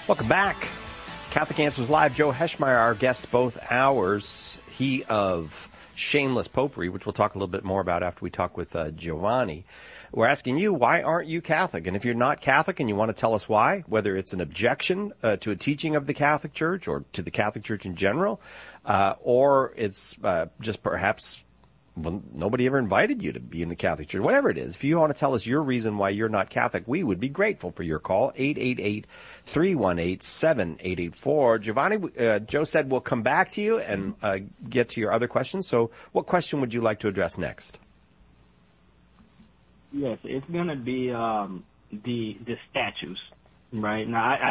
Welcome back. Catholic Answers Live. Joe Heschmeyer, our guest both hours. He of Shameless Popery, which we'll talk a little bit more about after we talk with Giovanni. We're asking you, why aren't you Catholic? And if you're not Catholic and you want to tell us why, whether it's an objection to a teaching of the Catholic Church or to the Catholic Church in general, or it's just perhaps nobody ever invited you to be in the Catholic Church, whatever it is. If you want to tell us your reason why you're not Catholic, we would be grateful for your call, 888-318-7884. Giovanni, Joe said we'll come back to you and get to your other questions. So what question would you like to address next? Yes, it's going to be the statues, right? Now, I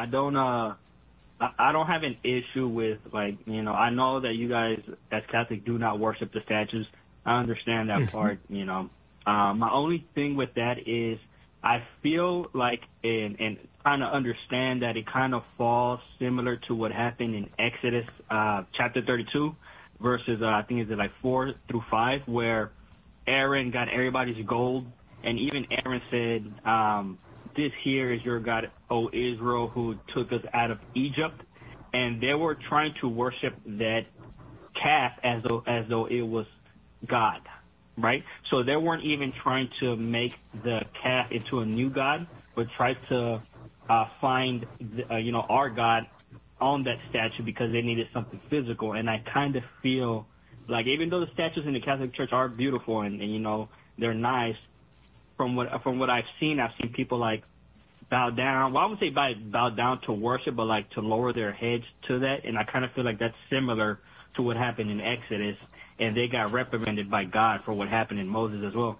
don't have an issue with, like, you know, I know that you guys as Catholics do not worship the statues. I understand that part, you know. My only thing with that is I feel like, and kind of understand that it kind of falls similar to what happened in Exodus chapter 32 verses, I think it's like 4 through 5, where Aaron got everybody's gold, and even Aaron said, this here is your God, O Israel, who took us out of Egypt. And they were trying to worship that calf as though it was God, right? So they weren't even trying to make the calf into a new God, but tried to find, our God on that statue because they needed something physical. And I kind of feel like, even though the statues in the Catholic Church are beautiful and you know, they're nice, from what I've seen people like bow down. Well, I wouldn't say bow down to worship, but like to lower their heads to that. And I kind of feel like that's similar to what happened in Exodus, and they got reprimanded by God for what happened in Moses as well.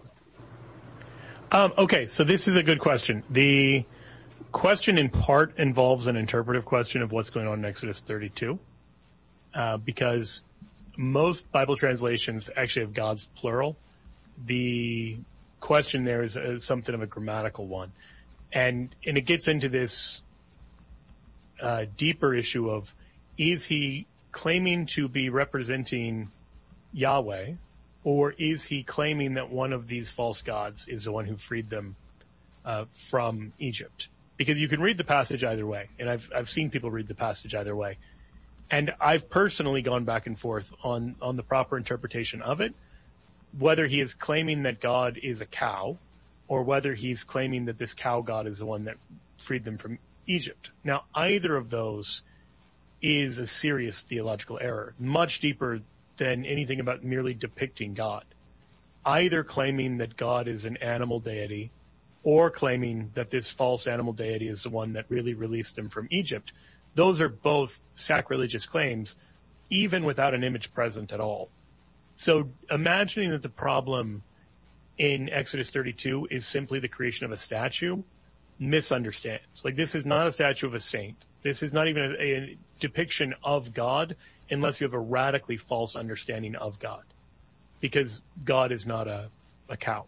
Okay, so this is a good question. The question in part involves an interpretive question of what's going on in Exodus 32, because most Bible translations actually have God's plural. The question there is something of a grammatical one. And it gets into this deeper issue of, is he claiming to be representing Yahweh, or is he claiming that one of these false gods is the one who freed them from Egypt? Because you can read the passage either way, and I've seen people read the passage either way. And I've personally gone back and forth on the proper interpretation of it, whether he is claiming that God is a cow, or whether he's claiming that this cow god is the one that freed them from Egypt. Now, either of those is a serious theological error, much deeper than anything about merely depicting God. Either claiming that God is an animal deity, or claiming that this false animal deity is the one that really released them from Egypt. Those are both sacrilegious claims, even without an image present at all. So imagining that the problem in Exodus 32 is simply the creation of a statue misunderstands. Like, this is not a statue of a saint. This is not even a depiction of God unless you have a radically false understanding of God, because God is not a cow.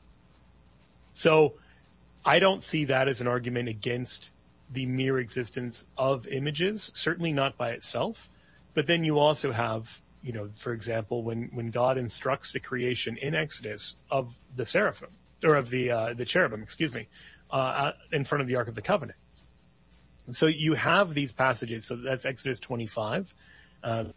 So I don't see that as an argument against the mere existence of images, certainly not by itself. But then you also have, you know, for example, when God instructs the creation in Exodus of the seraphim, or of the cherubim, in front of the Ark of the Covenant. So you have these passages. So that's Exodus 25. Of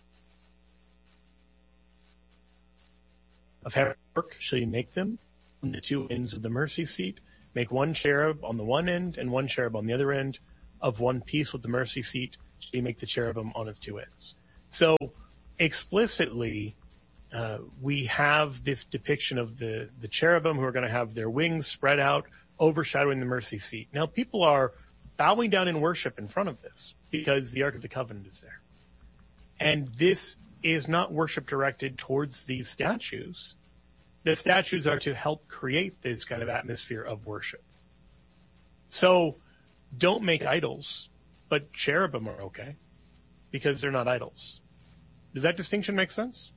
work shall you make them on the two ends of the mercy seat. Make one cherub on the one end and one cherub on the other end. Of one piece with the mercy seat shall you make the cherubim on its two ends. So explicitly, we have this depiction of the cherubim who are going to have their wings spread out, overshadowing the mercy seat. Now, people are bowing down in worship in front of this because the Ark of the Covenant is there. And this is not worship directed towards these statues. The statues are to help create this kind of atmosphere of worship. So don't make idols, but cherubim are okay because they're not idols. Does that distinction make sense?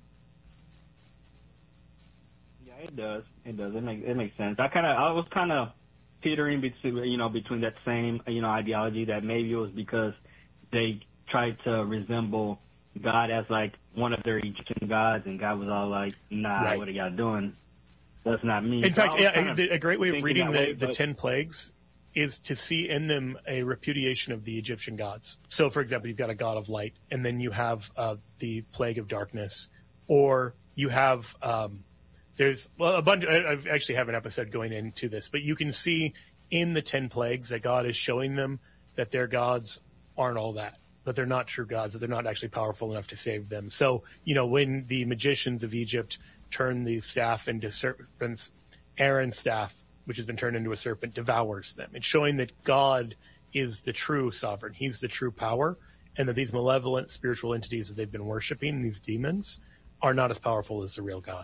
Yeah, it does. It does. It makes sense. I was kind of teetering between that same, ideology, that maybe it was because they tried to resemble God as like one of their Egyptian gods, and God was all like, nah, right. What are y'all doing? That's not me. In fact, a great way of reading the 10 plagues is to see in them a repudiation of the Egyptian gods. So, for example, you've got a god of light, and then you have the plague of darkness, or you have there's a bunch. I actually have an episode going into this, but you can see in the 10 plagues that God is showing them that their gods aren't all that they're not true gods, that they're not actually powerful enough to save them. So, when the magicians of Egypt turn the staff into serpents, Aaron's staff, which has been turned into a serpent, devours them. It's showing that God is the true sovereign. He's the true power, and that these malevolent spiritual entities that they've been worshiping, these demons, are not as powerful as the real God.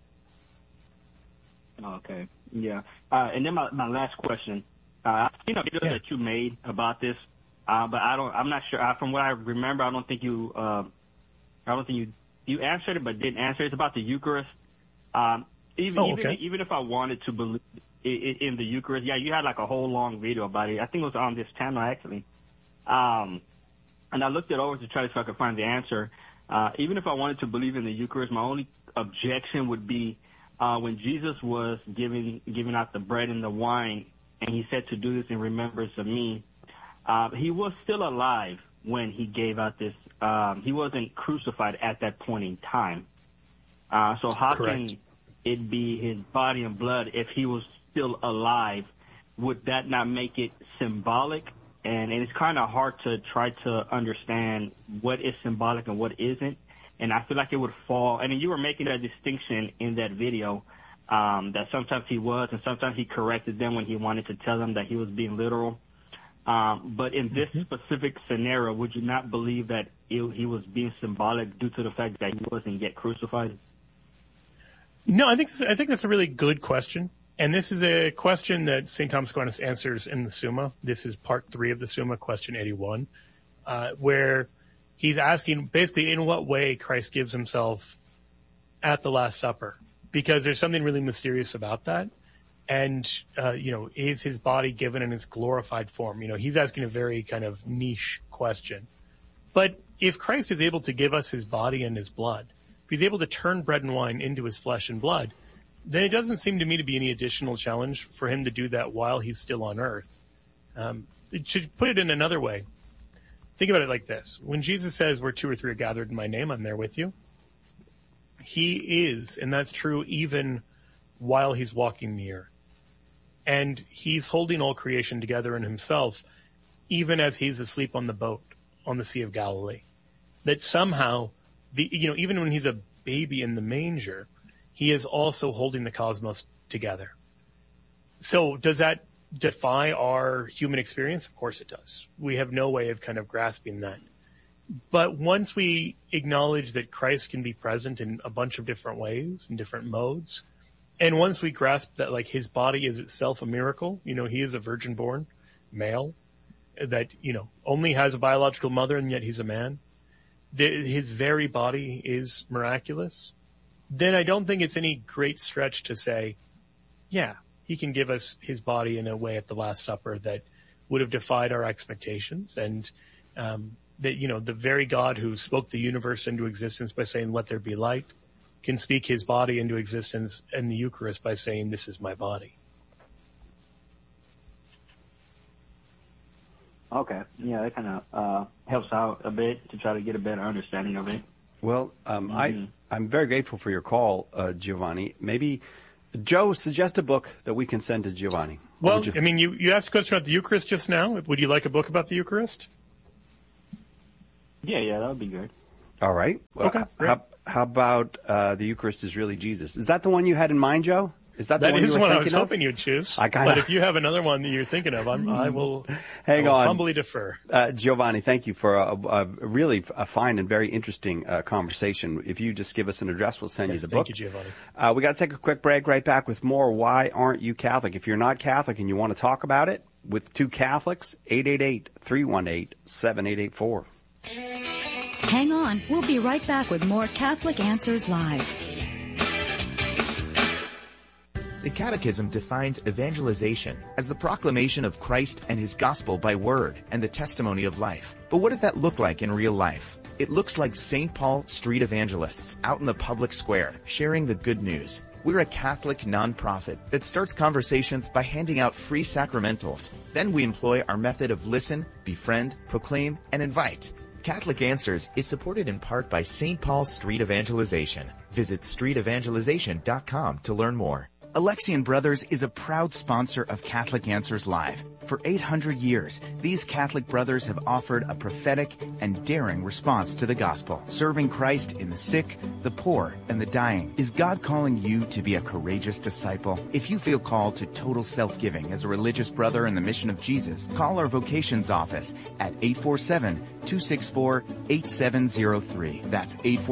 Okay. Yeah. And then my last question. I've seen a video that you made about this, but I'm not sure. From what I remember, I don't think you answered it, but didn't answer it. It's about the Eucharist. Even if I wanted to believe in the Eucharist, you had like a whole long video about it. I think it was on this channel actually. And I looked it over to try to see if I could find the answer. Even if I wanted to believe in the Eucharist, my only objection would be when Jesus was giving out the bread and the wine, and he said to do this in remembrance of me. He was still alive when he gave out this. He wasn't crucified at that point in time. So how Correct. can it be his body and blood if he was still alive? Would that not make it symbolic? And it's kind of hard to try to understand what is symbolic and what isn't. And I feel like it would fall. And you were making a distinction in that video that sometimes he was and sometimes he corrected them when he wanted to tell them that he was being literal. But in this specific scenario, would you not believe that he was being symbolic due to the fact that he wasn't yet crucified? No, I think that's a really good question. And this is a question that St. Thomas Aquinas answers in the Summa. This is part 3 of the Summa, question 81, where he's asking basically in what way Christ gives himself at the Last Supper, because there's something really mysterious about that. And, is his body given in its glorified form? He's asking a very kind of niche question. But if Christ is able to give us his body and his blood, if he's able to turn bread and wine into his flesh and blood, then it doesn't seem to me to be any additional challenge for him to do that while he's still on earth. It should put it in another way. Think about it like this. When Jesus says, where 2 or 3 are gathered in my name, I'm there with you. He is, and that's true even while he's walking the earth. And he's holding all creation together in himself, even as he's asleep on the boat on the Sea of Galilee. That somehow, even when he's a baby in the manger, he is also holding the cosmos together. So does that defy our human experience? Of course it does. We have no way of kind of grasping that. But once we acknowledge that Christ can be present in a bunch of different ways, in different modes, and once we grasp that, like, his body is itself a miracle, he is a virgin-born male that, only has a biological mother and yet he's a man, his very body is miraculous, then I don't think it's any great stretch to say, he can give us his body in a way at the Last Supper that would have defied our expectations. And, that, the very God who spoke the universe into existence by saying, let there be light, can speak his body into existence in the Eucharist by saying, this is my body. Okay. Yeah, that kind of helps out a bit to try to get a better understanding of it. Well, I'm very grateful for your call, Giovanni. Maybe, Joe, suggest a book that we can send to Giovanni. Well, you asked a question about the Eucharist just now. Would you like a book about the Eucharist? Yeah, that would be good. All right. Well, okay. How about The Eucharist is Really Jesus? Is that the one you had in mind, Joe? Is that the one you were thinking of? That is one I was hoping you'd choose. But if you have another one that you're thinking of, I will humbly defer. Giovanni, thank you for a really fine and very interesting conversation. If you just give us an address, we'll send you the book. Thank you, Giovanni. We got to take a quick break. Right back with more Why Aren't You Catholic? If you're not Catholic and you want to talk about it with 2 Catholics, 888-318-7884. Hang on. We'll be right back with more Catholic Answers Live. The Catechism defines evangelization as the proclamation of Christ and his gospel by word and the testimony of life. But what does that look like in real life? It looks like St. Paul street evangelists out in the public square sharing the good news. We're a Catholic nonprofit that starts conversations by handing out free sacramentals, Then we employ our method of listen, befriend, proclaim, and invite. Catholic Answers is supported in part by St. Paul's Street Evangelization. Visit streetevangelization.com to learn more. Alexian Brothers is a proud sponsor of Catholic Answers Live. For 800 years, these Catholic brothers have offered a prophetic and daring response to the gospel, serving Christ in the sick, the poor, and the dying. Is God calling you to be a courageous disciple? If you feel called to total self-giving as a religious brother in the mission of Jesus, call our vocations office at 847-264-8703. That's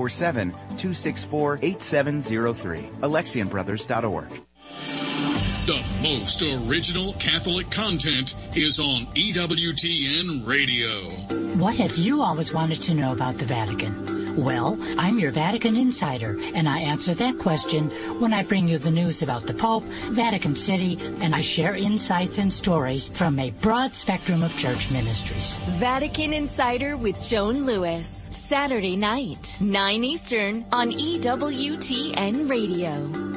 847-264-8703. AlexianBrothers.org. The most original Catholic content is on EWTN Radio. What have you always wanted to know about the Vatican? Well, I'm your Vatican insider, and I answer that question when I bring you the news about the Pope, Vatican City, and I share insights and stories from a broad spectrum of church ministries. Vatican Insider with Joan Lewis, Saturday night, 9 Eastern on EWTN Radio.